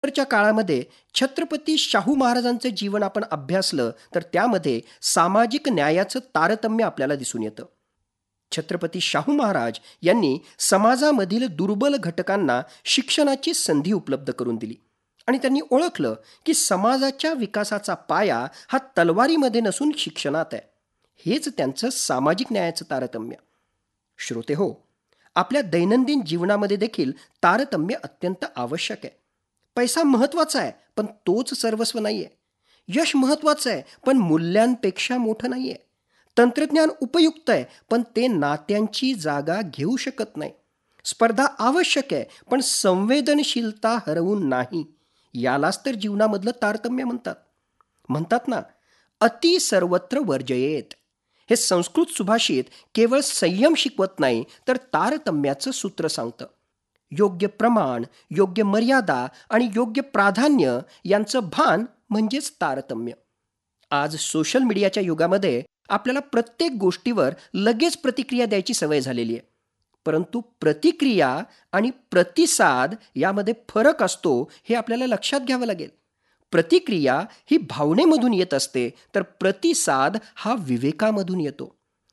नंतरच्या काळामध्ये छत्रपती शाहू महाराजांचं जीवन आपण अभ्यासलं तर त्यामध्ये सामाजिक न्यायाचं तारतम्य आपल्याला दिसून येतं. छत्रपती शाहू महाराज यांनी समाजामधील दुर्बल घटकांना शिक्षणाची संधी उपलब्ध करून दिली आणि त्यांनी ओळखलं की समाजाच्या विकासाचा पाया हा तलवारीमध्ये नसून शिक्षणात आहे. हेच त्यांचं सामाजिक न्यायाचं तारतम्य. श्रोते हो, आपल्या दैनंदिन जीवनामध्ये देखील तारतम्य अत्यंत आवश्यक आहे. पैसा महत्त्वाचा आहे, पण तोच सर्वस्व नाही आहे. यश महत्त्वाचं आहे, पण मूल्यांपेक्षा मोठं नाही आहे. तंत्रज्ञान उपयुक्त आहे, पण ते नात्यांची जागा घेऊ शकत नाही. स्पर्धा आवश्यक आहे, पण संवेदनशीलता हरवून नाही. यालाच तर जीवनामधलं तारतम्य म्हणतात. म्हणतात ना, अति सर्वत्र वर्जयेत. हे संस्कृत सुभाषित केवळ संयम शिकवत नाही, तर तारतम्याचं सूत्र सांगतं. योग्य प्रमाण, योग्य मर्यादा आणि योग्य प्राधान्य यांचं भान म्हणजेच तारतम्य. आज सोशल मीडियाच्या युगामध्ये आपल्याला प्रत्येक गोष्टीवर लगेच प्रतिक्रिया द्यायची सवय झालेली आहे. परंतु प्रतिक्रिया आणि प्रतिसाद यामध्ये फरक असतो, हे आपल्याला लक्षात घ्यावं लागेल. प्रतिक्रिया ही भावनेमधून येत असते, तर प्रतिसाद हा विवेकामधून येतो.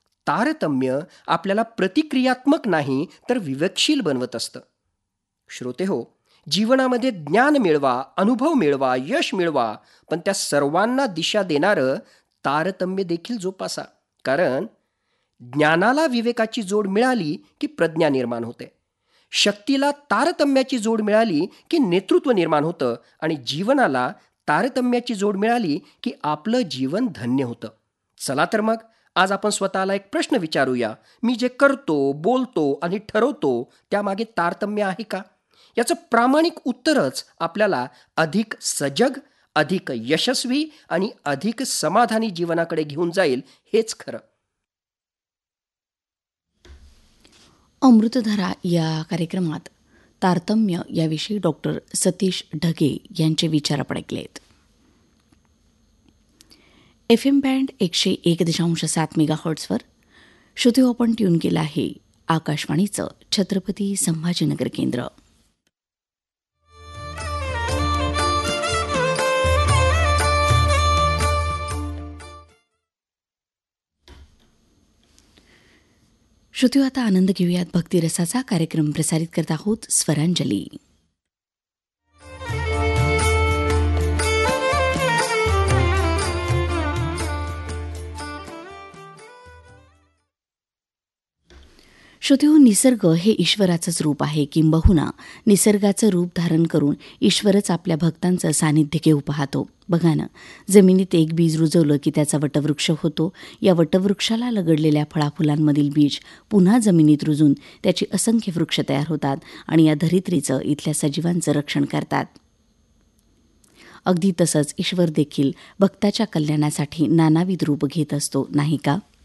तारतम्य आपल्याला प्रतिक्रियात्मक नाही, तर विवेकशील बनवत असतं. श्रोते हो, जीवनामध्ये ज्ञान मिळवा, अनुभव मिळवा, यश मिळवा, पण त्या सर्वांना दिशा देणारं तारतम्य देखील जोपासा. कारण ज्ञानाला विवेकाची जोड मिळाली की प्रज्ञा निर्माण होते. शक्तीला तारतम्याची जोड मिळाली की नेतृत्व निर्माण होतं आणि जीवनाला तारतम्याची जोड मिळाली की आपलं जीवन धन्य होतं. चला तर मग आज आपण स्वतःला एक प्रश्न विचारूया. मी जे करतो, बोलतो आणि ठरवतो त्यामागे तारतम्य आहे का? याचं प्रामाणिक उत्तरच आपल्याला अधिक सजग, अधिक यशस्वी आणि अधिक समाधानी जीवनाकडे घेऊन जाईल, हेच खरं. अमृतधारा या कार्यक्रमात तारतम्य याविषयी डॉक्टर सतीश ढगे यांचे विचार आपण ऐकलेत. FM बँड 101.7 मेगाहर्ट्झवर श्रोते आपण ट्यून केलं आहे आकाशवाणीचं छत्रपती संभाजीनगर केंद्र. श्रोते आता आनंद घेऊयात भक्तिरसाचा. कार्यक्रम प्रसारित करत आहोत स्वरांजली. श्रोते हो, निसर्ग हे ईश्वराचंच रूप आहे. किंबहुना निसर्गाचं रूप धारण करून ईश्वरच आपल्या भक्तांचं सानिध्य घेऊ पाहतो. बघा ना, जमिनीत एक बीज रुजवलं की त्याचा वटवृक्ष होतो. या वटवृक्षाला लगडलेल्या फळाफुलांमधील बीज पुन्हा जमिनीत रुजून त्याची असंख्य वृक्ष तयार होतात आणि या धरित्रीचं, इथल्या सजीवांचं रक्षण करतात. अगदी तसंच ईश्वर देखील भक्ताच्या कल्याणासाठी नानाविध रूप घेत असतो, नाही का?